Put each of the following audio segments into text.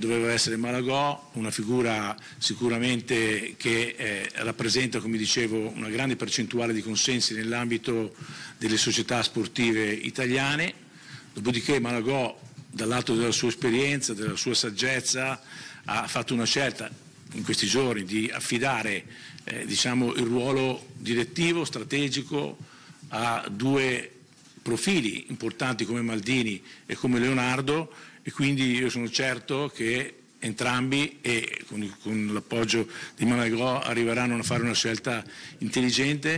doveva essere Malagò, una figura sicuramente che rappresenta, come dicevo, una grande percentuale di consensi nell'ambito delle società sportive italiane. Dopodiché Malagò, dal lato della sua esperienza, della sua saggezza, ha fatto una scelta in questi giorni di affidare il ruolo direttivo, strategico a due profili importanti come Maldini e come Leonardo, e quindi io sono certo che entrambi, e con l'appoggio di Malagò, arriveranno a fare una scelta intelligente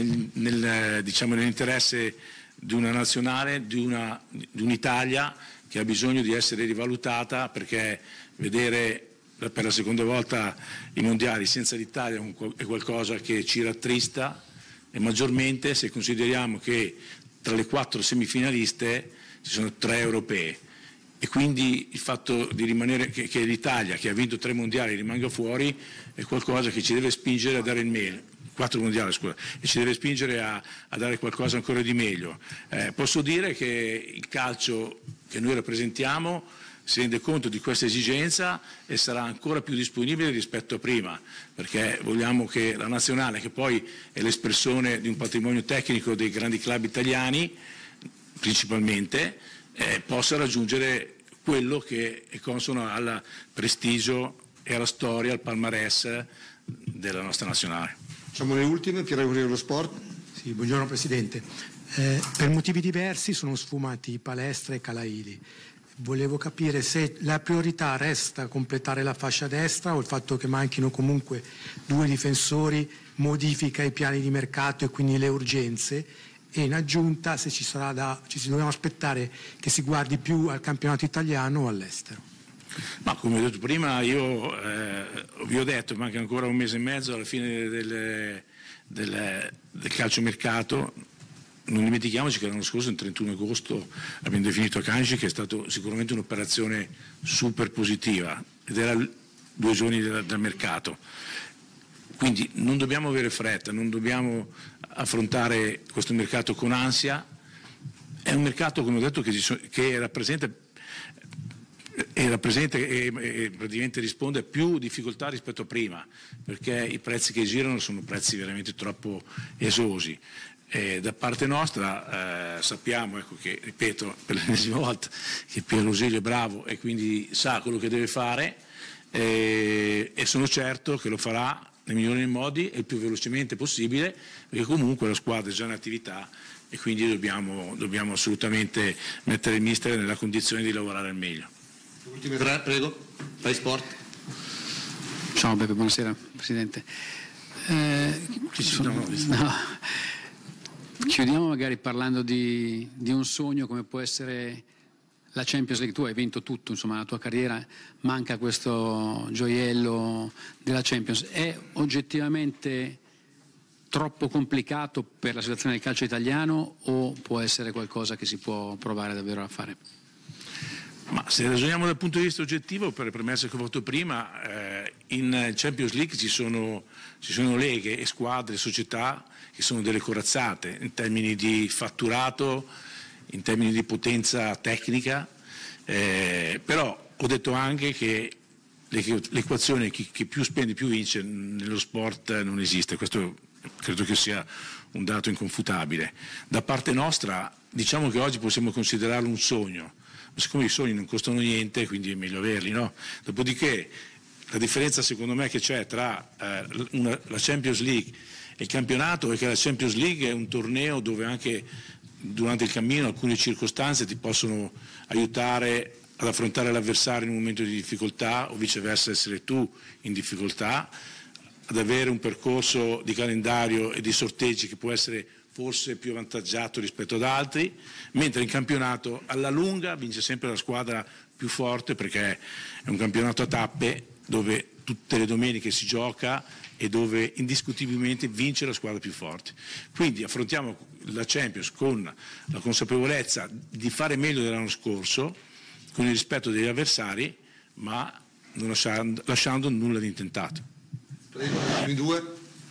nell'interesse di una nazionale, di un'Italia che ha bisogno di essere rivalutata, perché vedere per la seconda volta i mondiali senza l'Italia è qualcosa che ci rattrista, e maggiormente se consideriamo che tra le 4 semifinaliste ci sono 3 europee, e quindi il fatto di rimanere, che l'Italia, che ha vinto 3 mondiali, rimanga fuori, è qualcosa che ci deve spingere a dare il meglio. 4 mondiali, scusa, e ci deve spingere a dare qualcosa ancora di meglio. Posso dire che il calcio che noi rappresentiamo si rende conto di questa esigenza e sarà ancora più disponibile rispetto a prima, perché vogliamo che la nazionale, che poi è l'espressione di un patrimonio tecnico dei grandi club italiani principalmente, possa raggiungere quello che è consono al prestigio e alla storia, al palmarès della nostra nazionale. Facciamo le ultime, Piero dello Sport. Sì, buongiorno Presidente. Per motivi diversi sono sfumati Palestra e Calaili. Volevo capire se la priorità resta completare la fascia destra o il fatto che manchino comunque 2 difensori modifica i piani di mercato e quindi le urgenze, e in aggiunta se ci dobbiamo aspettare che si guardi più al campionato italiano o all'estero. Ma come ho detto prima, io vi ho detto, manca ancora 1 mese e mezzo alla fine del calciomercato. Non dimentichiamoci che l'anno scorso, il 31 agosto, abbiamo definito Akanji, che è stato sicuramente un'operazione super positiva, ed era 2 giorni dal mercato. Quindi non dobbiamo avere fretta, non dobbiamo affrontare questo mercato con ansia. È un mercato, come ho detto, che rappresenta e praticamente risponde a più difficoltà rispetto a prima, perché i prezzi che girano sono prezzi veramente troppo esosi. Da parte nostra sappiamo, che, ripeto per l'ennesima volta, che Piero Ausilio è bravo e quindi sa quello che deve fare, e sono certo che lo farà nei migliori modi e il più velocemente possibile, perché comunque la squadra è già in attività e quindi dobbiamo assolutamente mettere il mister nella condizione di lavorare al meglio. Ultime 3, prego. Fai Sport. Ciao Beppe, buonasera Presidente. Chiudiamo magari parlando di un sogno come può essere la Champions League. Tu hai vinto tutto, insomma, la tua carriera, manca questo gioiello della Champions. È oggettivamente troppo complicato per la situazione del calcio italiano o può essere qualcosa che si può provare davvero a fare? Ma se ragioniamo dal punto di vista oggettivo, per le premesse che ho fatto prima, in Champions League ci sono leghe e squadre, società che sono delle corazzate in termini di fatturato, in termini di potenza tecnica, però ho detto anche che l'equazione chi più spende più vince nello sport non esiste. Questo credo che sia un dato inconfutabile. Da parte nostra diciamo che oggi possiamo considerarlo un sogno, ma siccome i sogni non costano niente, quindi è meglio averli, no? Dopodiché la differenza secondo me che c'è tra la Champions League e il campionato è che la Champions League è un torneo dove anche durante il cammino alcune circostanze ti possono aiutare ad affrontare l'avversario in un momento di difficoltà o viceversa essere tu in difficoltà, ad avere un percorso di calendario e di sorteggi che può essere forse più avvantaggiato rispetto ad altri, mentre in campionato alla lunga vince sempre la squadra più forte, perché è un campionato a tappe dove tutte le domeniche si gioca e dove indiscutibilmente vince la squadra più forte. Quindi affrontiamo la Champions con la consapevolezza di fare meglio dell'anno scorso, con il rispetto degli avversari, ma non lasciando nulla di intentato. Prego, i 2.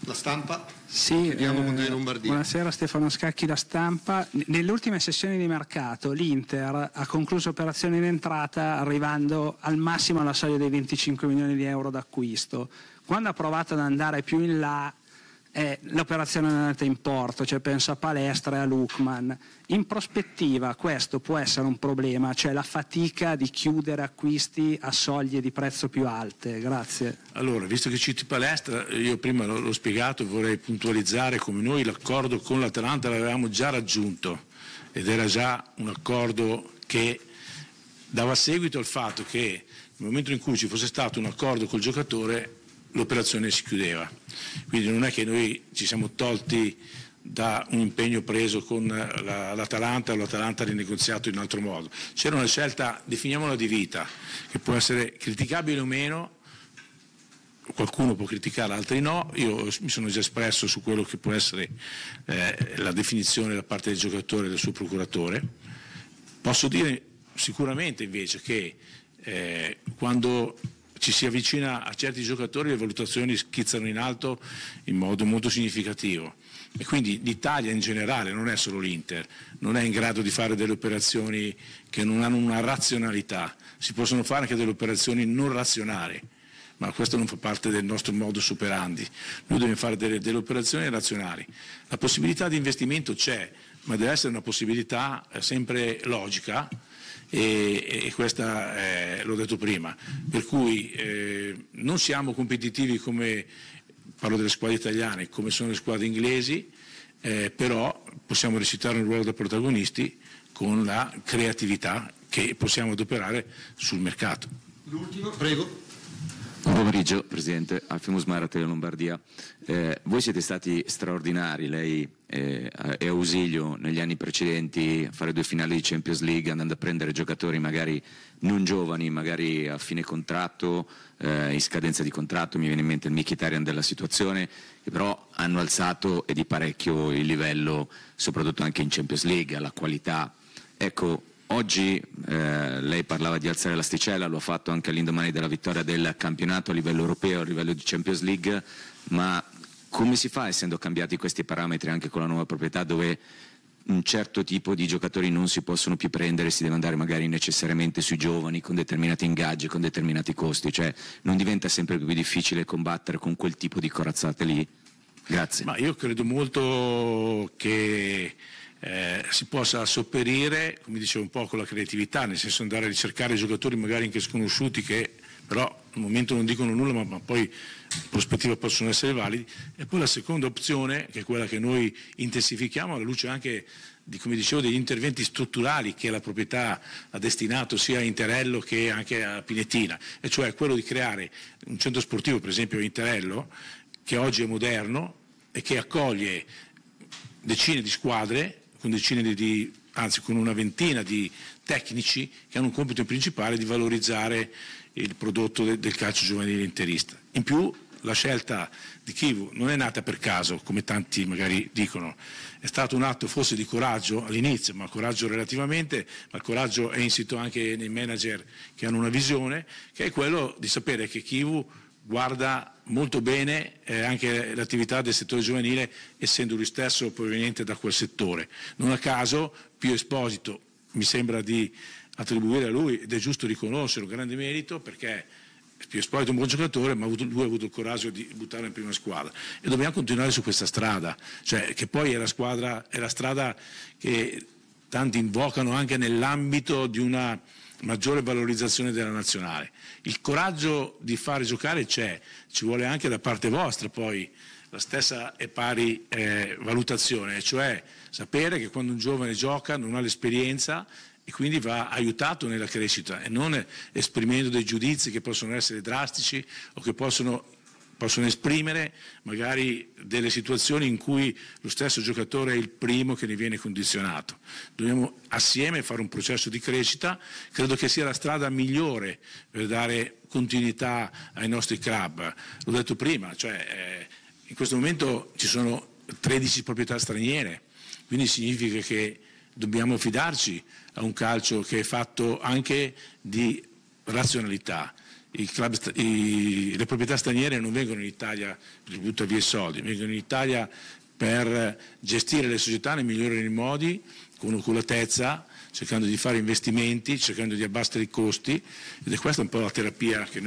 La Stampa? Sì, Vediamo con Lombardia. Buonasera, Stefano Scacchi, La Stampa. Nelle ultime sessioni di mercato l'Inter ha concluso operazioni in entrata arrivando al massimo alla soglia dei 25 milioni di euro d'acquisto. Quando ha provato ad andare più in là l'operazione non è andata in porto, cioè penso a Palestra e a Lookman. In prospettiva questo può essere un problema, cioè la fatica di chiudere acquisti a soglie di prezzo più alte. Grazie. Allora, visto che citi Palestra, io prima l'ho spiegato, vorrei puntualizzare come noi l'accordo con l'Atalanta l'avevamo già raggiunto ed era già un accordo che dava seguito al fatto che nel momento in cui ci fosse stato un accordo col giocatore l'operazione si chiudeva, quindi non è che noi ci siamo tolti da un impegno preso con l'Atalanta o l'Atalanta ha rinegoziato in un altro modo. C'era una scelta, definiamola di vita, che può essere criticabile o meno, qualcuno può criticarla, altri no. Io mi sono già espresso su quello che può essere la definizione da parte del giocatore e del suo procuratore. Posso dire sicuramente invece che quando ci si avvicina a certi giocatori le valutazioni schizzano in alto in modo molto significativo e quindi l'Italia in generale, non è solo l'Inter, non è in grado di fare delle operazioni che non hanno una razionalità. Si possono fare anche delle operazioni non razionali, ma questo non fa parte del nostro modus operandi. Noi dobbiamo fare delle operazioni razionali. La possibilità di investimento c'è, ma deve essere una possibilità sempre logica e questa l'ho detto prima, per cui non siamo competitivi come, parlo delle squadre italiane, come sono le squadre inglesi, però possiamo recitare un ruolo da protagonisti con la creatività che possiamo adoperare sul mercato. L'ultimo, prego. Buon pomeriggio Presidente, Alfio Musmara, Tele Lombardia. Voi siete stati straordinari, lei e Ausilio negli anni precedenti a fare 2 finali di Champions League, andando a prendere giocatori magari non giovani, magari a fine contratto, in scadenza di contratto, mi viene in mente il Mkhitaryan della situazione, che però hanno alzato e di parecchio il livello, soprattutto anche in Champions League, la qualità. Ecco, oggi lei parlava di alzare l'asticella, lo ha fatto anche all'indomani della vittoria del campionato a livello europeo, a livello di Champions League, ma come si fa, essendo cambiati questi parametri anche con la nuova proprietà, dove un certo tipo di giocatori non si possono più prendere, si deve andare magari necessariamente sui giovani con determinati ingaggi, con determinati costi, cioè non diventa sempre più difficile combattere con quel tipo di corazzate lì? Grazie. Ma io credo molto che si possa sopperire, come dicevo un po', con la creatività, nel senso andare a ricercare giocatori magari anche sconosciuti che però al momento non dicono nulla ma poi in prospettiva possono essere validi, e poi la seconda opzione, che è quella che noi intensifichiamo alla luce anche di, come dicevo, degli interventi strutturali che la proprietà ha destinato sia a Interello che anche a Pinettina, e cioè quello di creare un centro sportivo, per esempio Interello, che oggi è moderno e che accoglie decine di squadre con una ventina di tecnici che hanno un compito principale di valorizzare il prodotto del calcio giovanile interista. In più la scelta di Chivu non è nata per caso, come tanti magari dicono, è stato un atto forse di coraggio all'inizio, ma coraggio relativamente, ma il coraggio è insito anche nei manager che hanno una visione, che è quello di sapere che Chivu guarda molto bene anche l'attività del settore giovanile, essendo lui stesso proveniente da quel settore. Non a caso Pio Esposito mi sembra di attribuire a lui, ed è giusto riconoscere un grande merito, perché Pio Esposito è un buon giocatore, ma lui ha avuto il coraggio di buttarlo in prima squadra, e dobbiamo continuare su questa strada, cioè che poi è la strada che tanti invocano anche nell'ambito di una maggiore valorizzazione della nazionale. Il coraggio di fare giocare c'è, ci vuole anche da parte vostra poi la stessa e pari valutazione, cioè sapere che quando un giovane gioca non ha l'esperienza e quindi va aiutato nella crescita, e non esprimendo dei giudizi che possono essere drastici o che possono esprimere magari delle situazioni in cui lo stesso giocatore è il primo che ne viene condizionato. Dobbiamo assieme fare un processo di crescita, credo che sia la strada migliore per dare continuità ai nostri club. L'ho detto prima, cioè in questo momento ci sono 13 proprietà straniere, quindi significa che dobbiamo fidarci a un calcio che è fatto anche di razionalità. le proprietà straniere non vengono in Italia per buttare via i soldi, vengono in Italia per gestire le società nei migliori modi, con oculatezza, cercando di fare investimenti, cercando di abbassare i costi, ed è questa un po' la terapia che